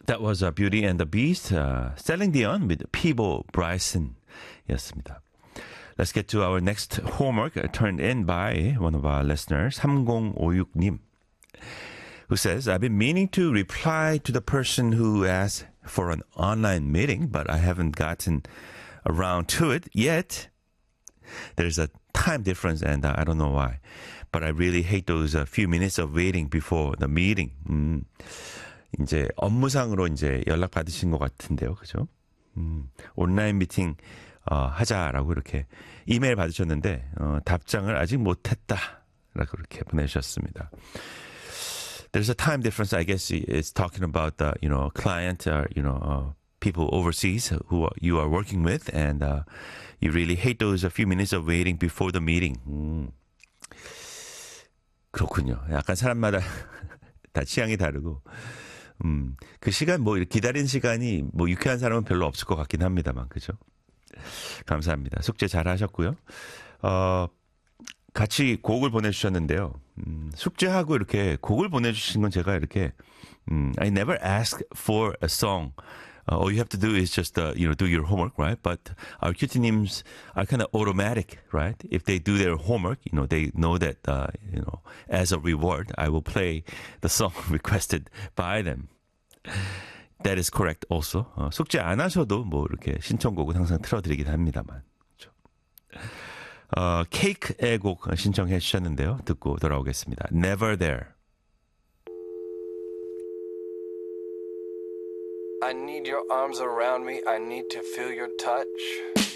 That was Beauty and the Beast, Celine Dion with Peebo Bryson 였습니다. Let's get to our next homework turned in by one of our listeners, 3056님, who says, I've been meaning to reply to the person who asked for an online meeting, but I haven't gotten around to it yet. There's a time difference and I don't know why. But I really hate those few minutes of waiting before the meeting. 이제 업무상으로 이제 연락 받으신 것 같은데요. 그죠? 온라인 미팅 하자라고 이렇게 이메일 받으셨는데 답장을 아직 못했다 라고 이렇게 보내주셨습니다. There's a time difference. I guess it's talking about the client or people overseas who you are working with, and you really hate those a few minutes of waiting before the meeting. 그렇군요. 약간 사람마다 다 취향이 다르고. 그 시간 기다리는 시간이 유쾌한 사람은 별로 없을 것 같긴 합니다만, 그죠? 감사합니다. 숙제 잘 하셨고요. 같이 곡을 보내주셨는데요. 숙제하고 이렇게 곡을 보내주신 건 제가 이렇게, I never ask for a song. All you have to do is just, do your homework, right? But our QT님's are kind of automatic, right? If they do their homework, they know that, as a reward, I will play the song requested by them. That is correct also. 숙제 안 하셔도 이렇게 신청곡은 항상 틀어드리긴 합니다만. 그렇죠? 케이크의 곡 신청해 주셨는데요. 듣고 돌아오겠습니다. Never There. I need your arms around me. I need to feel your touch.